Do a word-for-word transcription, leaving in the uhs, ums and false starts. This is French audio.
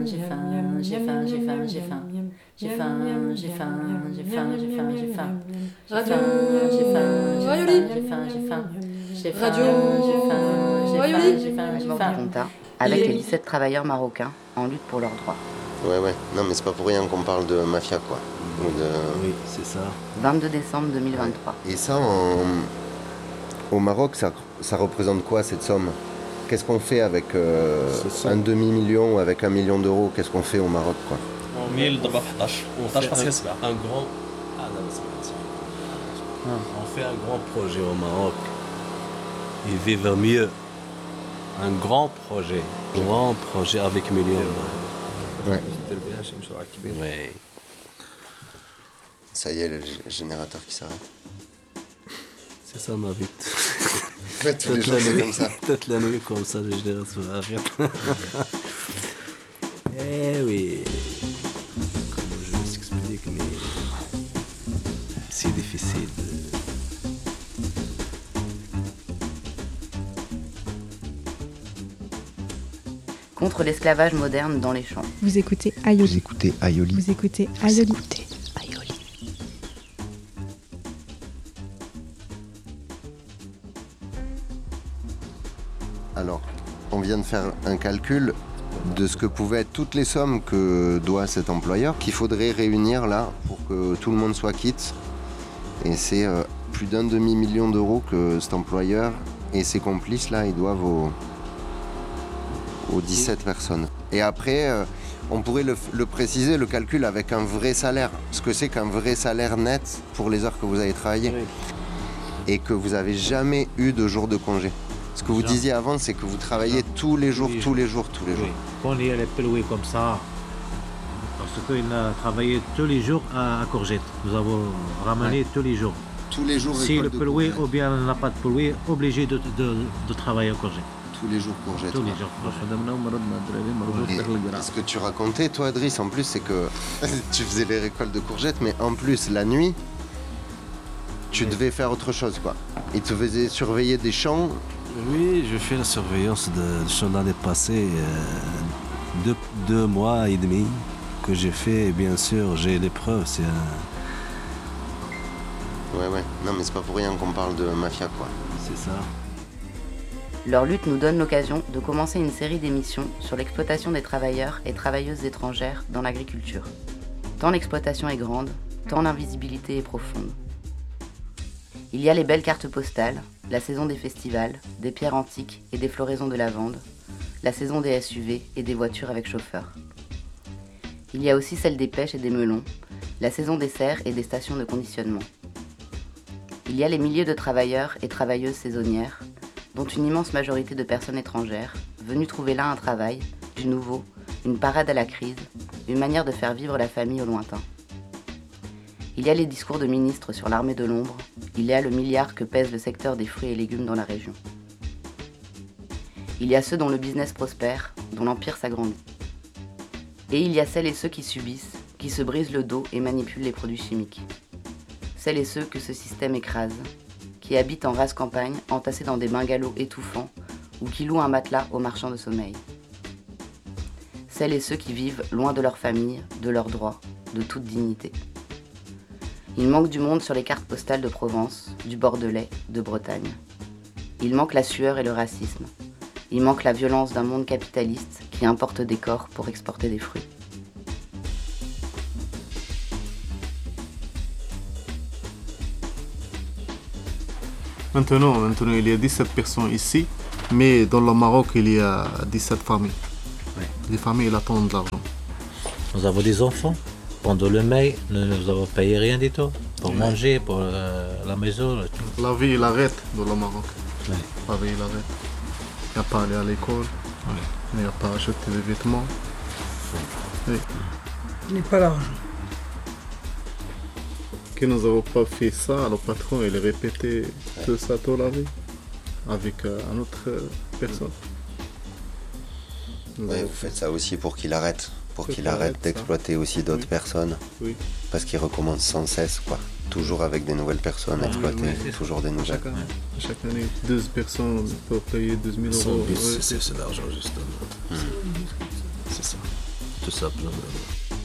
J'ai faim, j'ai faim, j'ai faim, j'ai faim. J'ai faim, j'ai faim, j'ai faim, j'ai faim, j'ai faim. Radio J'ai faim, Rayoli. j'ai faim, j'ai faim. J'ai faim, Radio j'ai faim, j'ai faim, Rayoli. j'ai faim, j'ai faim. Ponta, avec Il est- les dix-sept travailleurs marocains en lutte pour leurs droits. Ouais, ouais. Non, mais c'est pas pour rien qu'on parle de mafia, quoi. Ou de... Oui, c'est ça. vingt-deux décembre deux mille vingt-trois. Et ça, en... au Maroc, ça, ça représente quoi, cette somme? Qu'est-ce qu'on fait avec euh, un demi-million ou avec un million d'euros? Qu'est-ce qu'on fait au Maroc, quoi? mille ضرب احد عشر On احد عشر fait فاصلة سبعة. un, un grand... Ah, non, c'est pas ça. On fait un grand projet au Maroc. Et vivre mieux. Un grand projet. Un grand projet avec millions. Ouais. Ouais. Ça y est, le g- générateur qui s'arrête. C'est ça ma vie. En fait, tous les jours, c'est comme ça. Toute la nuit comme ça, le générateur arrête. Eh oui. Comment je m'explique, mais c'est difficile. Contre l'esclavage moderne dans les champs. Vous écoutez Aïoli. écoutez Aïoli. Vous écoutez Aïoli. Alors, on vient de faire un calcul de ce que pouvaient être toutes les sommes que doit cet employeur, qu'il faudrait réunir là pour que tout le monde soit quitte. Et c'est euh, plus d'un demi-million d'euros que cet employeur et ses complices là, ils doivent aux, aux dix-sept personnes. Et après, euh, on pourrait le, le préciser, le calcul avec un vrai salaire. Ce que c'est qu'un vrai salaire net pour les heures que vous avez travaillé. Oui. Et que vous n'avez jamais eu de jour de congé. Ce que vous Jamais. disiez avant, c'est que vous travaillez tous les jours, Tous les tous jours. les jours, tous les jours. Oui. Quand il y a les peloués comme ça, parce qu'il a travaillé tous les jours à, à Courgette. Nous avons ramené tous les jours. Tous les jours, Si récolte le de peloué courgettes. ou bien n'a pas de peloué, obligé de, de, de travailler à Courgette. Tous les jours courgettes. Tous les quoi. jours. Et ce que tu racontais, toi, Adriss, en plus, c'est que tu faisais les récoltes de courgettes, mais en plus, la nuit, tu Oui. devais faire autre chose, quoi. Ils te faisaient surveiller des champs. Oui, je fais la surveillance de, de sur l'année passée, euh, deux, deux mois et demi que j'ai fait. Et bien sûr, j'ai les preuves. C'est un- Ouais, ouais. Non, mais c'est pas pour rien qu'on parle de mafia, quoi. c'est ça. Leur lutte nous donne l'occasion de commencer une série d'émissions sur l'exploitation des travailleurs et travailleuses étrangères dans l'agriculture. Tant l'exploitation est grande, tant l'invisibilité est profonde. Il y a les belles cartes postales, la saison des festivals, des pierres antiques et des floraisons de lavande, la saison des S U V et des voitures avec chauffeur. Il y a aussi celle des pêches et des melons, la saison des serres et des stations de conditionnement. Il y a les milliers de travailleurs et travailleuses saisonnières, dont une immense majorité de personnes étrangères, venues trouver là un travail, du nouveau, une parade à la crise, une manière de faire vivre la famille au lointain. Il y a les discours de ministres sur l'armée de l'ombre, il y a le milliard que pèse le secteur des fruits et légumes dans la région. Il y a ceux dont le business prospère, dont l'empire s'agrandit. Et il y a celles et ceux qui subissent, qui se brisent le dos et manipulent les produits chimiques. Celles et ceux que ce système écrase, qui habitent en rase campagne, entassés dans des bungalows étouffants, ou qui louent un matelas aux marchands de sommeil. Celles et ceux qui vivent loin de leur famille, de leurs droits, de toute dignité. Il manque du monde sur les cartes postales de Provence, du Bordelais, de Bretagne. Il manque la sueur et le racisme. Il manque la violence d'un monde capitaliste qui importe des corps pour exporter des fruits. Maintenant, maintenant, il y a dix-sept personnes ici, mais dans le Maroc, il y a dix-sept familles. Oui. Les familles, elles attendent de l'argent. Nous avons des enfants. Pendant le mai, nous nous avons payé rien du tout. Pour Oui. manger, pour euh, la maison, le tout. La vie, il arrête dans le Maroc. Oui. La vie, il arrête. Il n'y a pas aller à l'école, Oui. il n'y a pas acheter des vêtements. Oui. Il n'est pas l'argent. Que nous n'avons pas fait ça, le patron, il répétait tout ça toute la vie avec euh, une autre euh, personne. Nous Ouais, avons vous faites ça aussi pour qu'il arrête. Pour Faut qu'il qu'il arrête arrête ça. d'exploiter aussi d'autres Oui. personnes. Oui. Parce qu'il recommence sans cesse, quoi. Toujours avec des nouvelles personnes Ah, exploitées, oui, c'est ça. toujours des nouvelles. Chaque année, chaque année, douze personnes peuvent payer douze mille Son euros. but, Ouais. c'est c'est l'argent, justement. Hmm. C'est ça. tout simplement.